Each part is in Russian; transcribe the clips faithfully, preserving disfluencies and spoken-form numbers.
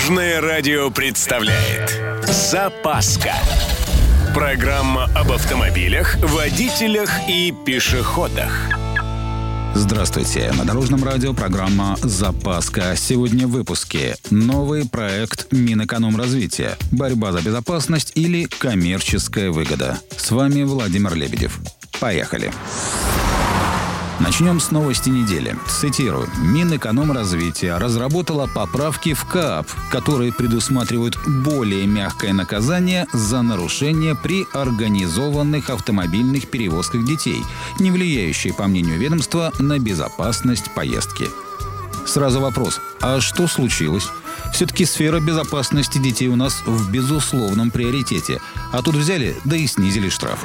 Дорожное радио представляет «Запаска». Программа об автомобилях, водителях и пешеходах. Здравствуйте. На Дорожном радио программа «Запаска». Сегодня в выпуске новый проект Минэкономразвития. Борьба за безопасность или коммерческая выгода. С вами Владимир Лебедев. Поехали. Начнем с новости недели. Цитирую. Минэкономразвития разработала поправки в КАП, которые предусматривают более мягкое наказание за нарушение при организованных автомобильных перевозках детей, не влияющие, по мнению ведомства, на безопасность поездки. Сразу вопрос. А что случилось? Все-таки сфера безопасности детей у нас в безусловном приоритете. А тут взяли, да и снизили штрафы.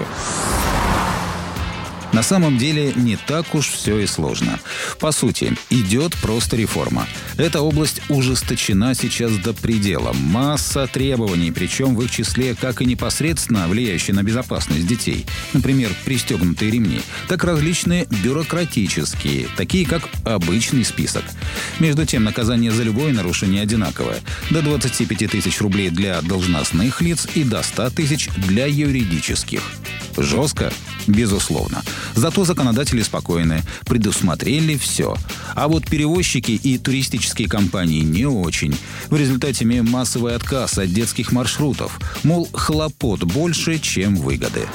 На самом деле не так уж все и сложно. По сути, идет просто реформа. Эта область ужесточена сейчас до предела. Масса требований, причем в их числе как и непосредственно влияющие на безопасность детей. Например, пристегнутые ремни. Так различные бюрократические, такие как обычный список. Между тем, наказание за любое нарушение одинаковое. До двадцати пяти тысяч рублей для должностных лиц и до ста тысяч для юридических. Жестко? Безусловно. Зато законодатели спокойны, предусмотрели все. А вот перевозчики и туристические компании не очень. В результате имеем массовый отказ от детских маршрутов. Мол, хлопот больше, чем выгоды.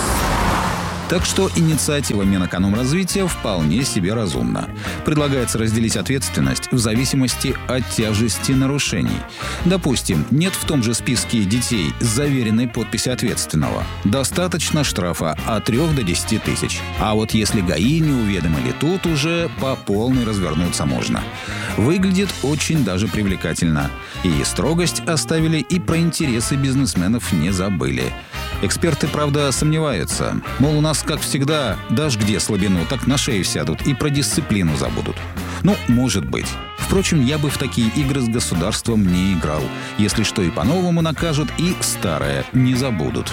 Так что инициатива Минэкономразвития вполне себе разумна. Предлагается разделить ответственность в зависимости от тяжести нарушений. Допустим, нет в том же списке детей с заверенной подписью ответственного. Достаточно штрафа от трёх до десяти тысяч. А вот если ГАИ не уведомили, тут уже по полной развернуться можно. Выглядит очень даже привлекательно. И строгость оставили, и про интересы бизнесменов не забыли. Эксперты, правда, сомневаются. Мол, у нас, как всегда, дашь где слабину, так на шею сядут и про дисциплину забудут. Ну, может быть. Впрочем, я бы в такие игры с государством не играл. Если что и по-новому накажут, и старое не забудут.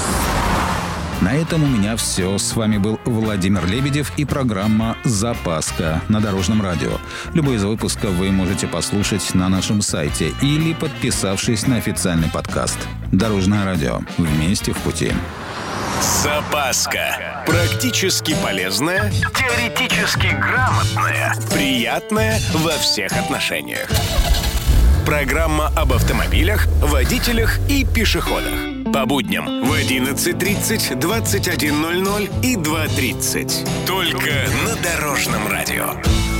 На этом у меня все. С вами был Владимир Лебедев и программа «Запаска» на Дорожном радио. Любой из выпусков вы можете послушать на нашем сайте или подписавшись на официальный подкаст. Дорожное радио. Вместе в пути. «Запаска». Практически полезная, теоретически грамотная, приятная во всех отношениях. Программа об автомобилях, водителях и пешеходах. По будням в одиннадцать тридцать, двадцать один ноль ноль и два тридцать. Только на Дорожном радио.